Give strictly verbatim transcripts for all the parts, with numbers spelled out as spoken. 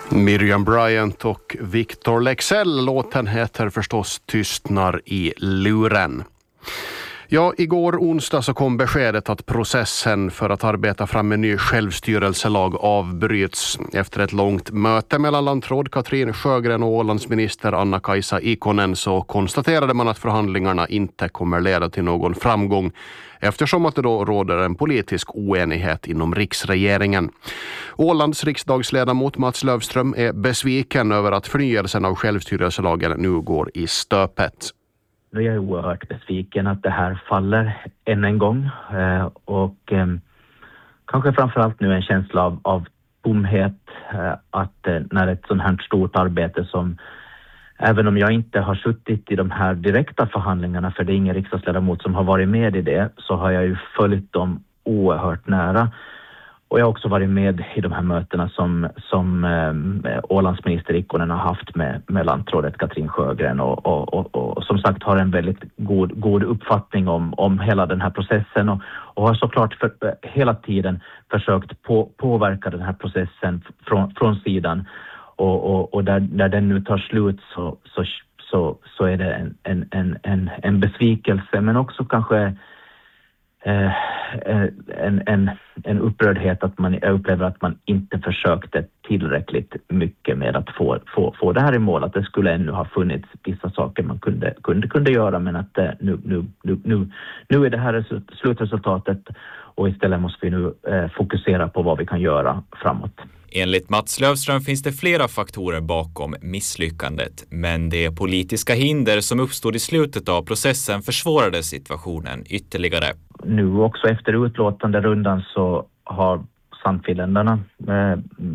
Miriam Bryant och Victor Leksell. Låten heter förstås Tystnar i luren. Ja, igår onsdag så kom beskedet att processen för att arbeta fram en ny självstyrelselag avbryts. Efter ett långt möte mellan landråd Katrin Sjögren och Ålandsminister Anna-Kaisa Ikonen så konstaterade man att förhandlingarna inte kommer leda till någon framgång eftersom att det då råder en politisk oenighet inom riksregeringen. Ålands riksdagsledamot Mats Löfström är besviken över att förnyelsen av självstyrelselagen nu går i stöpet. Jag är oerhört besviken att det här faller än en gång eh, och eh, kanske framförallt nu en känsla av, av tomhet eh, att eh, när ett sånt här stort arbete som, även om jag inte har suttit i de här direkta förhandlingarna, för det är ingen riksdagsledamot som har varit med i det, så har jag ju följt dem oerhört nära. Och jag har också varit med i de här mötena som, som eh, Ålandsminister Ikonen har haft med, med landrådet Katrin Sjögren och, och, och, och som sagt har en väldigt god, god uppfattning om, om hela den här processen och, och har såklart för, hela tiden försökt på, påverka den här processen från, från sidan. Och, och, och där, där den nu tar slut så, så, så, så är det en, en, en, en, en besvikelse, men också kanske Eh, en, en, en upprördhet att man jag upplever att man inte försökte tillräckligt mycket med att få, få, få det här i mål. Att det skulle ännu ha funnits vissa saker man kunde, kunde, kunde göra, men att eh, nu, nu, nu, nu, nu är det här slutresultatet och istället måste vi nu eh, fokusera på vad vi kan göra framåt. Enligt Mats Löfström finns det flera faktorer bakom misslyckandet, men det politiska hinder som uppstod i slutet av processen försvårade situationen ytterligare. Nu också efter utlåtande rundan så har Sannfinländarna eh,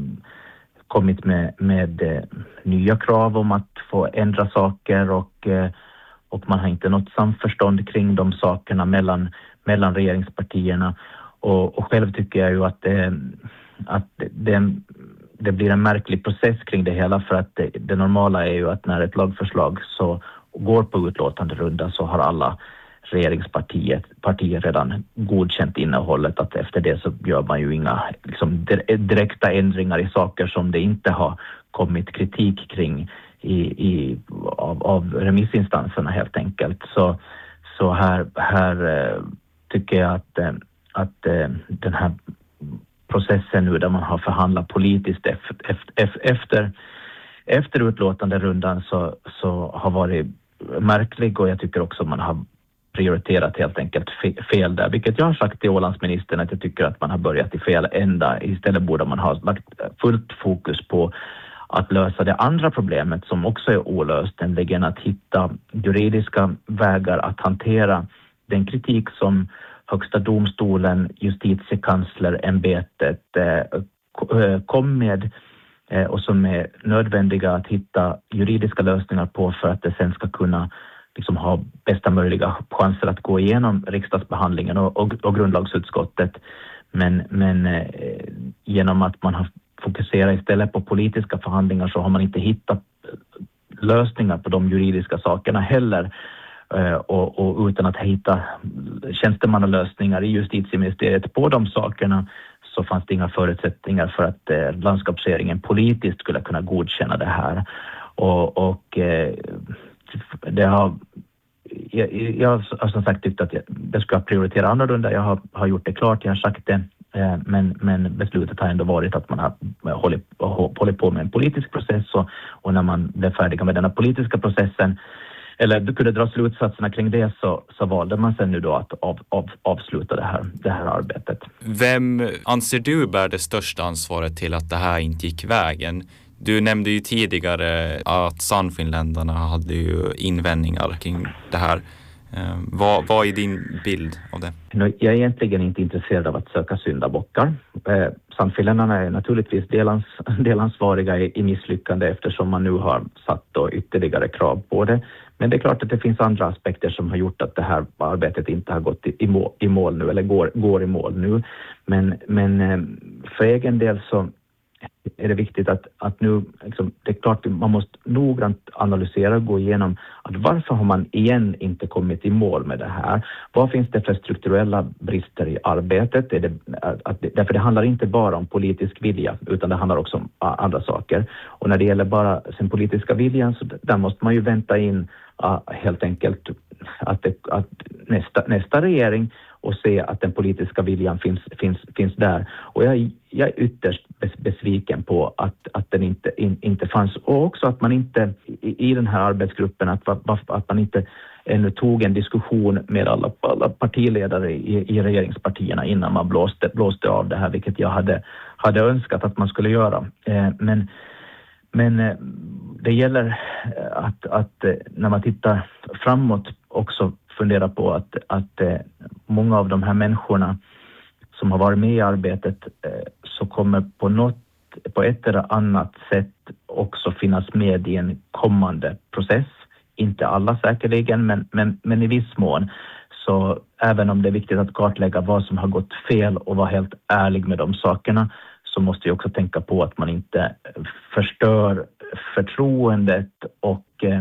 kommit med, med eh, nya krav om att få ändra saker och, eh, och man har inte något samförstånd kring de sakerna mellan, mellan regeringspartierna. Och, och själv tycker jag ju att det att det, det blir en märklig process kring det hela, för att det, det normala är ju att när ett lagförslag så går på utlåtande runda så har alla regeringspartier partier redan godkänt innehållet, att efter det så gör man ju inga liksom, direkta ändringar i saker som det inte har kommit kritik kring i, i, av, av remissinstanserna helt enkelt. Så, så här, här tycker jag att, att den här processen nu där man har förhandlat politiskt efter, efter, efter utlåtande rundan så, så har varit märklig, och jag tycker också man har prioriterat helt enkelt fel där, vilket jag har sagt till Ålandsministern att jag tycker att man har börjat i fel ända. Istället borde man ha lagt fullt fokus på att lösa det andra problemet som också är olöst, nämligen att hitta juridiska vägar att hantera den kritik som Högsta domstolen, justitiekanslerämbetet eh, kom med eh, och som är nödvändiga att hitta juridiska lösningar på för att det sen ska kunna liksom, ha bästa möjliga chanser att gå igenom riksdagsbehandlingen och, och, och grundlagsutskottet. Men, men eh, genom att man har fokuserat istället på politiska förhandlingar så har man inte hittat lösningar på de juridiska sakerna heller. Uh, och, och utan att hitta tjänstemannalösningar i justitieministeriet på de sakerna så fanns det inga förutsättningar för att uh, landskapsregeringen politiskt skulle kunna godkänna det här. Och, och uh, det har jag, jag har som sagt tyckt att jag, det ska prioritera annorlunda. Jag har, har gjort det klart, jag har sagt det. Uh, men, men beslutet har ändå varit att man har hållit, hållit på med en politisk process och, och när man blev färdiga med den politiska processen eller du kunde dra slutsatserna kring det så, så valde man sen nu då att av, av, avsluta det här, det här arbetet. Vem anser du bär det största ansvaret till att det här inte gick vägen? Du nämnde ju tidigare att Sannfinländarna hade ju invändningar kring det här. Eh, vad, vad är din bild av det? Jag är egentligen inte intresserad av att söka syndabockar. Eh, Sannfinländarna är naturligtvis delans, delansvariga i, i misslyckande eftersom man nu har satt då ytterligare krav på det. Men det är klart att det finns andra aspekter som har gjort att det här arbetet inte har gått i, i, mål, i mål nu eller går, går i mål nu. Men, men för egen del så är det viktigt att, att nu, liksom, det är klart man måste noggrant analysera och gå igenom att varför har man igen inte kommit i mål med det här? Vad finns det för strukturella brister i arbetet? Är det, att, därför det handlar inte bara om politisk vilja utan det handlar också om andra saker. Och när det gäller bara den politiska viljan så där måste man ju vänta in uh, helt enkelt att, det, att nästa, nästa regering och se att den politiska viljan finns, finns, finns där. Och jag, jag är ytterst besviken på att, att den inte, in, inte fanns. Och också att man inte i, i den här arbetsgruppen, att, att man inte ännu tog en diskussion med alla, alla partiledare i, i regeringspartierna innan man blåste, blåste av det här, vilket jag hade, hade önskat att man skulle göra. Eh, men men eh, det gäller att, att eh, när man tittar framåt också fundera på att, att eh, många av de här människorna som har varit med i arbetet eh, så kommer på något, på ett eller annat sätt också finnas med i en kommande process. Inte alla säkerligen, men, men, men i viss mån. Så även om det är viktigt att kartlägga vad som har gått fel och vara helt ärlig med de sakerna, så måste jag också tänka på att man inte förstör förtroendet och eh,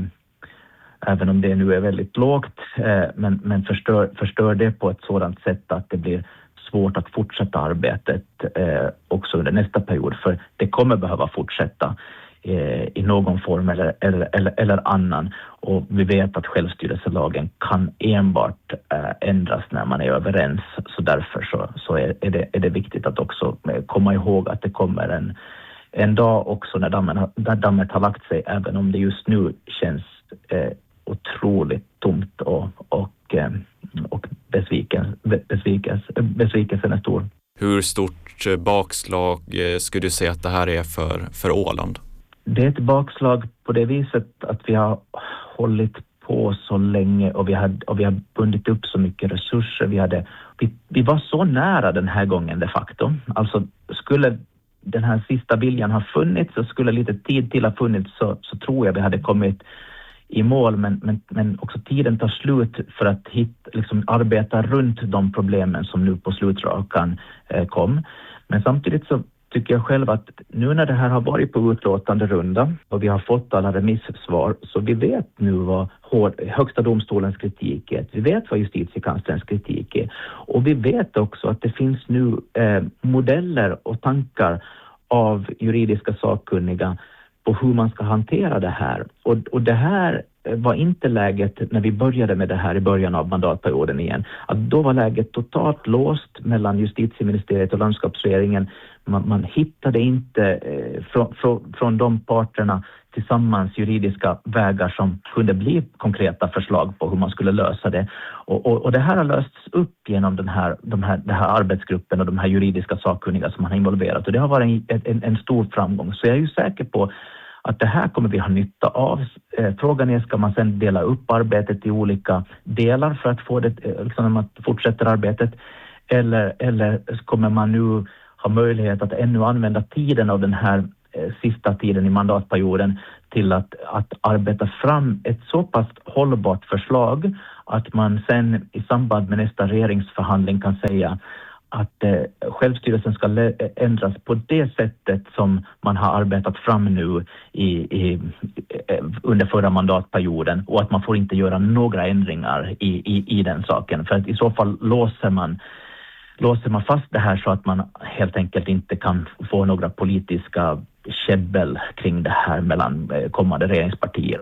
även om det nu är väldigt lågt, eh, men, men förstör, förstör det på ett sådant sätt att det blir svårt att fortsätta arbetet eh, också under nästa period. För det kommer behöva fortsätta eh, i någon form eller, eller, eller, eller annan. Och vi vet att självstyrelselagen kan enbart eh, ändras när man är överens. Så därför så, så är, är, det, är det viktigt att också komma ihåg att det kommer en, en dag också när dammen, när dammet har lagt sig, även om det just nu känns eh, otroligt tomt och, och, och besviken, besvikelse, besvikelsen är stor. Hur stort bakslag skulle du säga att det här är för, för Åland? Det är ett bakslag på det viset att vi har hållit på så länge och vi, hade, och vi har bundit upp så mycket resurser. Vi, hade, vi, vi var så nära den här gången de facto. Alltså skulle den här sista viljan ha funnits och skulle lite tid till ha funnits så, så tror jag vi hade kommit i mål, men, men, men också tiden tar slut för att hit, liksom, arbeta runt de problemen som nu på slutrakan eh, kom. Men samtidigt så tycker jag själv att nu när det här har varit på utlåtande runda och vi har fått alla remissvar, så vi vet nu vad hård, högsta domstolens kritik är. Vi vet vad justitiekanslerns kritik är. Och vi vet också att det finns nu eh, modeller och tankar av juridiska sakkunniga på hur man ska hantera det här. Och, och det här var inte läget när vi började med det här i början av mandatperioden igen. Att då var läget totalt låst mellan justitieministeriet och landskapsregeringen. Man, man hittade inte eh, från, från, från de parterna tillsammans juridiska vägar som kunde bli konkreta förslag på hur man skulle lösa det. Och, och, och det här har lösts upp genom den här, de här, den här arbetsgruppen och de här juridiska sakkunniga som man har involverat. Och det har varit en, en, en stor framgång. Så jag är ju säker på att det här kommer vi ha nytta av. Frågan är, ska man sedan dela upp arbetet i olika delar för att få det, liksom när man fortsätter arbetet? Eller, eller kommer man nu ha möjlighet att ännu använda tiden av den här eh, sista tiden i mandatperioden till att, att arbeta fram ett så pass hållbart förslag att man sen i samband med nästa regeringsförhandling kan säga att eh, självstyrelsen ska le- ändras på det sättet som man har arbetat fram nu i, i, eh, under förra mandatperioden, och att man får inte göra några ändringar i, i, i den saken. För att i så fall låser man, låser man fast det här så att man helt enkelt inte kan få några politiska käbbel kring det här mellan eh, kommande regeringspartier.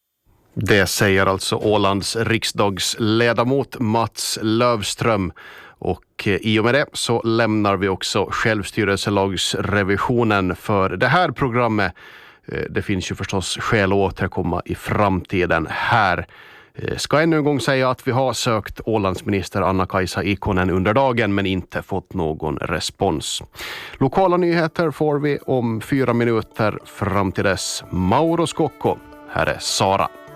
Det säger alltså Ålands riksdagsledamot Mats Löfström. Och i och med det så lämnar vi också självstyrelselagsrevisionen för det här programmet. Det finns ju förstås skäl att återkomma i framtiden här. Ska ännu en gång säga att vi har sökt Ålandsminister Anna-Kaisa Ikonen under dagen men inte fått någon respons. Lokala nyheter får vi om fyra minuter. Fram till dess, Mauro Scocco. Här är Sara.